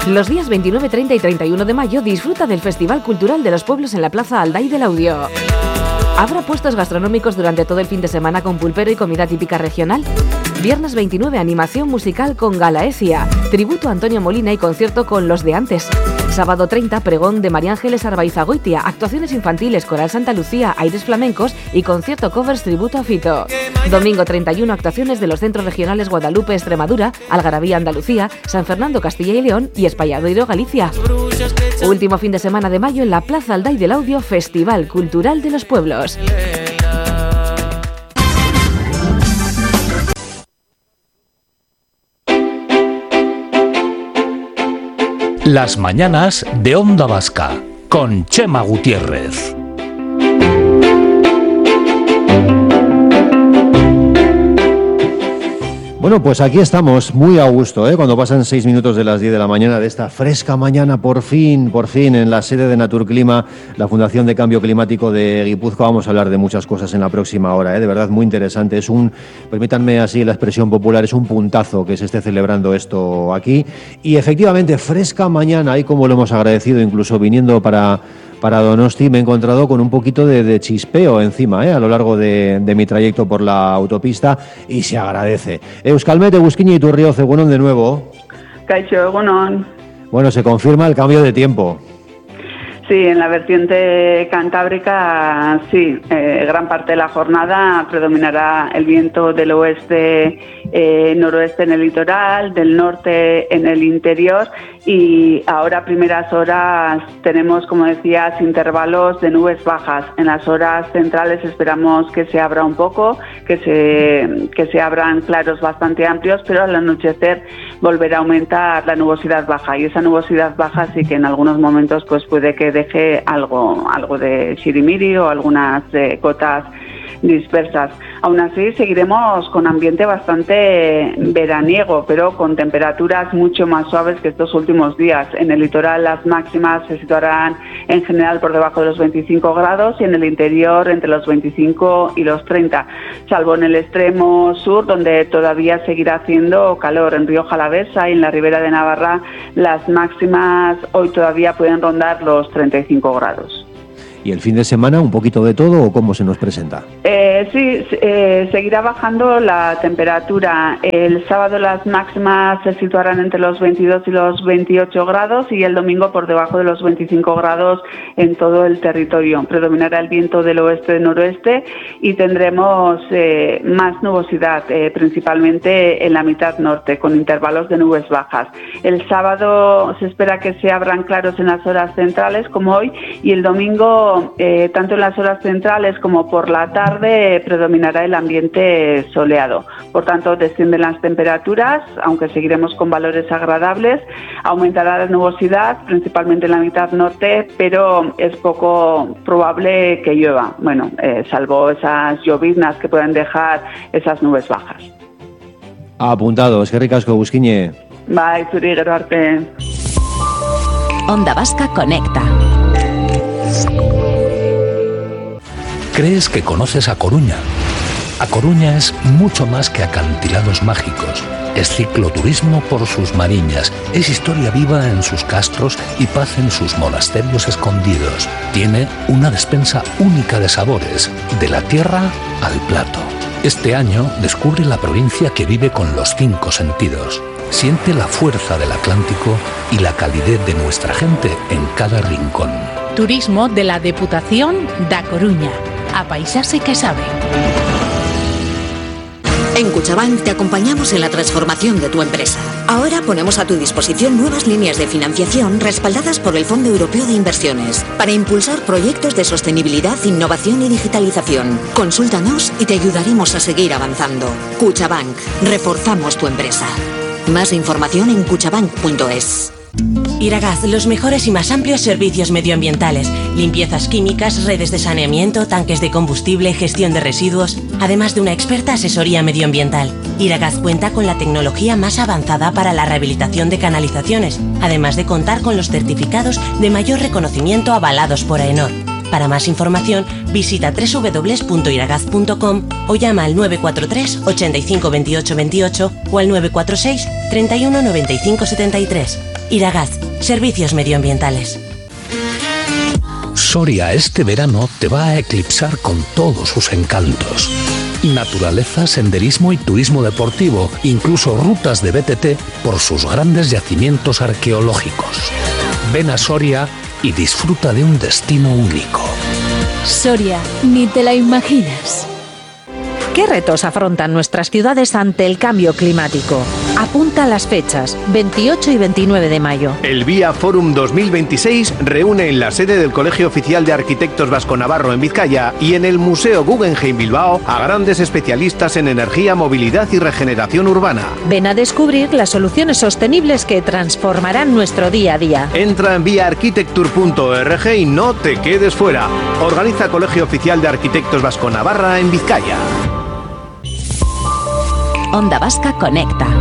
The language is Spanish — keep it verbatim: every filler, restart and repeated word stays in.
Los días veintinueve, treinta y treinta y uno de mayo disfruta del Festival Cultural de los Pueblos en la Plaza Alday del Audio. Habrá puestos gastronómicos durante todo el fin de semana con pulpero y comida típica regional. Viernes veintinueve, animación musical con Galaesia, tributo a Antonio Molina y concierto con Los de Antes. Sábado treinta, pregón de María Ángeles Arbaizagoitia, actuaciones infantiles, coral Santa Lucía, aires flamencos y concierto covers tributo a Fito. Domingo treinta y uno, actuaciones de los centros regionales Guadalupe, Extremadura, Algarabía, Andalucía, San Fernando, Castilla y León y Espalladoiro, Galicia. Último fin de semana de mayo en la Plaza Alday del Audio, Festival Cultural de los Pueblos. Las mañanas de Onda Vasca, con Chema Gutiérrez. Bueno, pues aquí estamos, muy a gusto, ¿eh? Cuando pasan seis minutos de las diez de la mañana de esta fresca mañana, por fin, por fin, en la sede de Naturclima, la Fundación de Cambio Climático de Guipúzcoa. Vamos a hablar de muchas cosas en la próxima hora, ¿eh? De verdad, muy interesante. Es un, permítanme así la expresión popular, es un puntazo que se esté celebrando esto aquí. Y efectivamente, fresca mañana, y como lo hemos agradecido, incluso viniendo para... Para Donosti me he encontrado con un poquito de, de chispeo encima, ¿eh? A lo largo de, de mi trayecto por la autopista, y se agradece. Euskalmet, Egusquiña y Turrioz, egunon de nuevo. Kaixo, egunon. Bueno, se confirma el cambio de tiempo. Sí, en la vertiente cantábrica, sí, eh, gran parte de la jornada predominará el viento del oeste, eh, noroeste en el litoral, del norte en el interior, y ahora a primeras horas tenemos, como decías, intervalos de nubes bajas. En las horas centrales esperamos que se abra un poco, que se, que se abran claros bastante amplios, pero al anochecer volverá a aumentar la nubosidad baja, y esa nubosidad baja sí que en algunos momentos pues puede que deje algo, algo de shirimiri o algunas eh, cotas dispersas. Aún así seguiremos con ambiente bastante veraniego, pero con temperaturas mucho más suaves que estos últimos días. En el litoral las máximas se situarán en general por debajo de los veinticinco grados y en el interior entre los veinticinco y los treinta, salvo en el extremo sur, donde todavía seguirá haciendo calor. En Rioja Alavesa y en la Ribera de Navarra las máximas hoy todavía pueden rondar los treinta y cinco grados. ¿Y el fin de semana un poquito de todo o cómo se nos presenta? Eh, sí, eh, seguirá bajando la temperatura. El sábado las máximas se situarán entre los veintidós y los veintiocho grados y el domingo por debajo de los veinticinco grados en todo el territorio. Predominará el viento del oeste-noroeste y tendremos eh, más nubosidad, eh, principalmente en la mitad norte, con intervalos de nubes bajas. El sábado se espera que se abran claros en las horas centrales, como hoy, y el domingo Eh, tanto en las horas centrales como por la tarde predominará el ambiente soleado. Por tanto, descienden las temperaturas, aunque seguiremos con valores agradables. Aumentará la nubosidad, principalmente en la mitad norte, pero es poco probable que llueva. Bueno, eh, salvo esas lloviznas que pueden dejar esas nubes bajas. Apuntado, eskerrik asko, Egusquiñe. Bai, zuri, gero arte. Onda Vasca conecta. ¿Crees que conoces A Coruña? A Coruña es mucho más que acantilados mágicos. Es cicloturismo por sus mariñas, es historia viva en sus castros y paz en sus monasterios escondidos. Tiene una despensa única de sabores, de la tierra al plato. Este año descubre la provincia que vive con los cinco sentidos. Siente la fuerza del Atlántico y la calidez de nuestra gente en cada rincón. Turismo de la Deputación da Coruña. A paisarse que sabe. En Cuchabank te acompañamos en la transformación de tu empresa. Ahora ponemos a tu disposición nuevas líneas de financiación respaldadas por el Fondo Europeo de Inversiones para impulsar proyectos de sostenibilidad, innovación y digitalización. Consúltanos y te ayudaremos a seguir avanzando. Cuchabank. Reforzamos tu empresa. Más información en cuchabank punto es. Iragaz, los mejores y más amplios servicios medioambientales, limpiezas químicas, redes de saneamiento, tanques de combustible, gestión de residuos, además de una experta asesoría medioambiental. Iragaz cuenta con la tecnología más avanzada para la rehabilitación de canalizaciones, además de contar con los certificados de mayor reconocimiento avalados por AENOR. Para más información, visita doble u doble u doble u punto iragaz punto com o llama al nueve cuatro tres, ochenta y cinco, veintiocho veintiocho o al nueve cuatro seis, treinta y uno, noventa y cinco setenta y tres. Iragaz, servicios medioambientales. Soria este verano te va a eclipsar con todos sus encantos. Naturaleza, senderismo y turismo deportivo, incluso rutas de B T T por sus grandes yacimientos arqueológicos. Ven a Soria y disfruta de un destino único. Soria, ni te la imaginas. ¿Qué retos afrontan nuestras ciudades ante el cambio climático? Apunta las fechas, veintiocho y veintinueve de mayo. El Vía Forum dos mil veintiséis reúne en la sede del Colegio Oficial de Arquitectos Vasco-Navarro en Vizcaya y en el Museo Guggenheim Bilbao a grandes especialistas en energía, movilidad y regeneración urbana. Ven a descubrir las soluciones sostenibles que transformarán nuestro día a día. Entra en vía arquitecture punto org y no te quedes fuera. Organiza Colegio Oficial de Arquitectos Vasco-Navarra en Vizcaya. Onda Vasca Conecta.